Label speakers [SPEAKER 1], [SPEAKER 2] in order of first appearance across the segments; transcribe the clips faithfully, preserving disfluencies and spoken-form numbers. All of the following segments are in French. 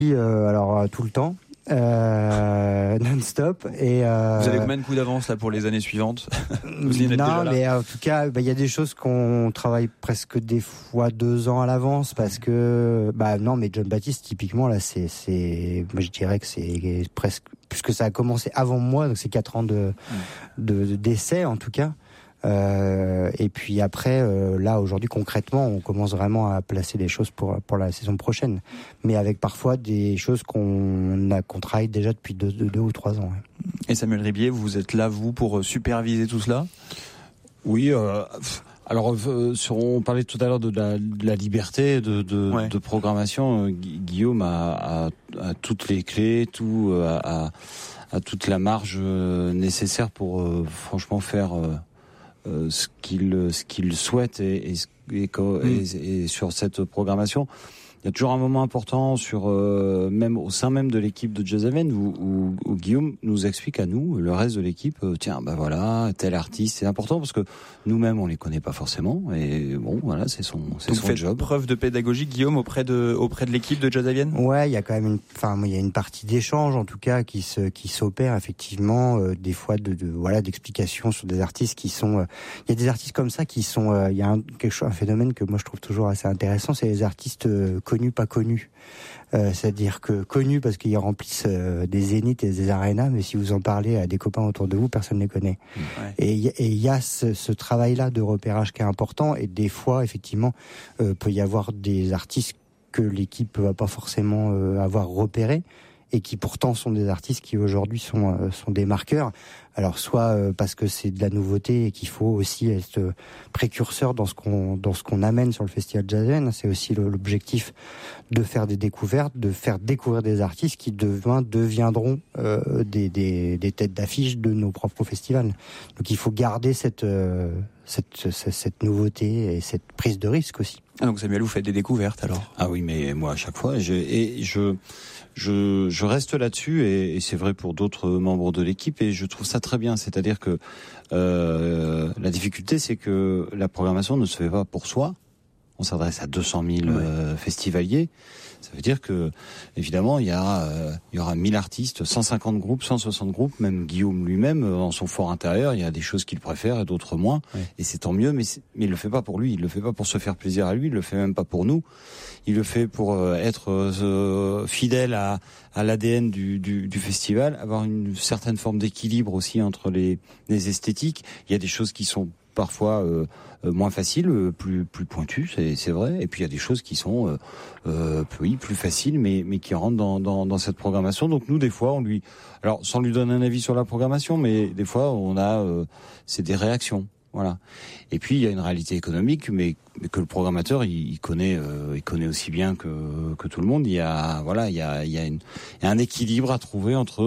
[SPEAKER 1] Euh, alors euh, tout le temps. Euh, non-stop et euh,
[SPEAKER 2] vous avez combien de coups d'avance là pour les années suivantes?
[SPEAKER 1] Non, mais en tout cas, il bah, y a des choses qu'on travaille presque des fois deux ans à l'avance parce que bah non, mais Jon Baptiste typiquement là, c'est c'est, moi je dirais que c'est presque puisque ça a commencé avant moi, donc c'est quatre ans de de, de d'essai en tout cas. Euh, et puis après, euh, là aujourd'hui concrètement, on commence vraiment à placer des choses pour pour la saison prochaine, mais avec parfois des choses qu'on a qu'on travaille déjà depuis deux, deux, deux ou trois ans. Ouais.
[SPEAKER 2] Et Samuel Ribier, vous êtes là vous pour superviser tout cela?
[SPEAKER 3] Oui. Euh, alors, euh, sur, on parlait tout à l'heure de la, de la liberté de, de, ouais. de programmation. Euh, Guillaume a, a, a toutes les clés, tout a, a, a toute la marge euh, nécessaire pour euh, franchement faire. Euh, Euh, ce qu'il ce qu'il souhaite et, et, et, mmh. et, et sur cette programmation. Il y a toujours un moment important sur euh, même au sein même de l'équipe de Jazzavienne où, où, où Guillaume nous explique à nous, le reste de l'équipe, euh, tiens, bah voilà, tel artiste, c'est important parce que nous-mêmes on les connaît pas forcément et bon, voilà, c'est son c'est
[SPEAKER 2] Donc
[SPEAKER 3] son job.
[SPEAKER 2] Preuve de pédagogie, Guillaume, auprès de auprès de l'équipe de Jazzavienne.
[SPEAKER 1] Ouais, il y a quand même une, enfin, il y a une partie d'échange en tout cas qui se qui s'opère effectivement, euh, des fois de, de voilà d'explications sur des artistes qui sont, il euh, y a des artistes comme ça qui sont, il euh, y a un, quelque chose, un phénomène que moi je trouve toujours assez intéressant, c'est les artistes euh, connus, pas connus. Euh, c'est-à-dire que connus parce qu'ils remplissent euh, des zéniths et des arénas, mais si vous en parlez à des copains autour de vous, personne ne les connaît. Ouais. Et il y a ce, ce travail-là de repérage qui est important, et des fois, effectivement, euh, peut y avoir des artistes que l'équipe va pas forcément euh, avoir repérés, et qui pourtant sont des artistes qui aujourd'hui sont euh, sont des marqueurs. Alors soit euh, parce que c'est de la nouveauté et qu'il faut aussi être précurseur dans ce qu'on dans ce qu'on amène sur le festival Jazzavienne. C'est aussi le, l'objectif de faire des découvertes, de faire découvrir des artistes qui demain deviendront euh, des, des des têtes d'affiche de nos propres festivals. Donc il faut garder cette euh, cette, cette cette nouveauté et cette prise de risque aussi.
[SPEAKER 2] Ah, donc Samuel, vous faites des découvertes alors?
[SPEAKER 3] Ah oui, mais moi à chaque fois, je, et je Je, je reste là-dessus et, et c'est vrai pour d'autres membres de l'équipe et je trouve ça très bien. C'est-à-dire que euh, la difficulté, c'est que la programmation ne se fait pas pour soi. On s'adresse à deux cent mille ouais. euh, festivaliers. Ça veut dire que, évidemment, il y a, euh, il y aura mille artistes, cent cinquante groupes, cent soixante groupes. Même Guillaume lui-même, dans son fort intérieur, il y a des choses qu'il préfère et d'autres moins. Ouais. Et c'est tant mieux, mais, mais il le fait pas pour lui. Il le fait pas pour se faire plaisir à lui. Il le fait même pas pour nous. Il le fait pour euh, être euh, fidèle à, à l'A D N du, du, du festival, avoir une certaine forme d'équilibre aussi entre les, les esthétiques. Il y a des choses qui sont parfois euh, moins faciles, plus plus pointues, c'est, c'est vrai. Et puis il y a des choses qui sont euh, euh, oui, plus faciles, mais mais qui rentrent dans, dans dans cette programmation. Donc nous, des fois, on lui, alors sans lui donner un avis sur la programmation, mais des fois, on a, euh, c'est des réactions. Voilà. Et puis il y a une réalité économique, mais, mais que le programmateur il, il connaît, euh, il connaît aussi bien que que tout le monde. Il y a voilà, il y a il y a, une, il y a un équilibre à trouver entre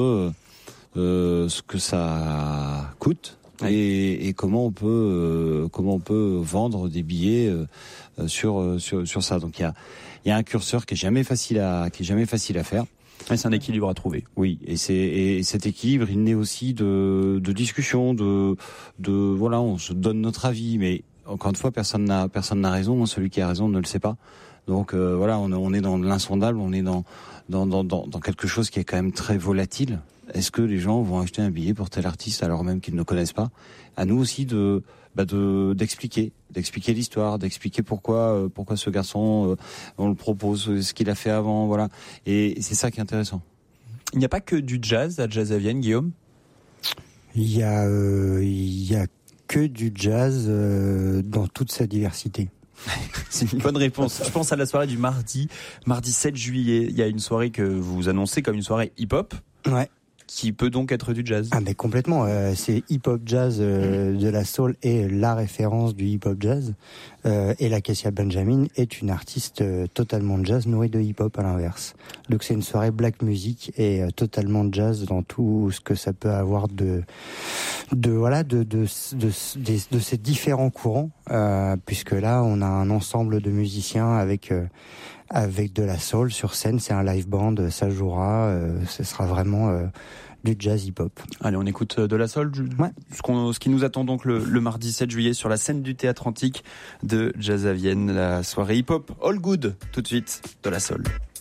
[SPEAKER 3] euh, ce que ça coûte et, et comment on peut euh, comment on peut vendre des billets euh, sur sur sur ça. Donc il y a il y a un curseur qui est jamais facile à qui est jamais facile à faire.
[SPEAKER 2] Et c'est un équilibre à trouver.
[SPEAKER 3] Oui, et c'est et cet équilibre, il naît aussi de de discussions, de de voilà, on se donne notre avis, mais encore une fois, personne n'a personne n'a raison. Celui qui a raison ne le sait pas. Donc euh, voilà, on, on est dans l'insondable, on est dans dans, dans dans dans quelque chose qui est quand même très volatile. Est-ce que les gens vont acheter un billet pour tel artiste alors même qu'ils ne connaissent pas? À nous aussi de bah de d'expliquer, d'expliquer l'histoire, d'expliquer pourquoi euh, pourquoi ce garçon euh, on le propose, ce qu'il a fait avant, voilà. Et c'est ça qui est intéressant.
[SPEAKER 2] Il n'y a pas que du jazz à Jazzavienne, Guillaume?
[SPEAKER 1] Il y a euh, il y a que du jazz euh, dans toute sa diversité.
[SPEAKER 2] C'est une bonne réponse. Je pense à la soirée du mardi, mardi sept juillet. Il y a une soirée que vous annoncez comme une soirée hip-hop.
[SPEAKER 1] Ouais.
[SPEAKER 2] Qui peut donc être du jazz.
[SPEAKER 1] Ah mais complètement, euh, c'est hip-hop jazz euh, de la soul est la référence du hip-hop jazz. Euh, et la Kessia Benjamin est une artiste euh, totalement jazz nourrie de hip-hop à l'inverse. Donc c'est une soirée black music et euh, totalement jazz dans tout ce que ça peut avoir de de voilà de de de, de, de ces différents courants, euh, puisque là on a un ensemble de musiciens avec euh, avec de la soul sur scène, c'est un live band, ça jouera, euh, ce sera vraiment euh, du jazz hip-hop.
[SPEAKER 2] Allez, on écoute de la soul,
[SPEAKER 1] ouais.
[SPEAKER 2] ce, qu'on, ce qui nous attend donc le, le mardi sept juillet sur la scène du Théâtre Antique de Jazzavienne, la soirée hip-hop All Good, tout de suite, de la soul.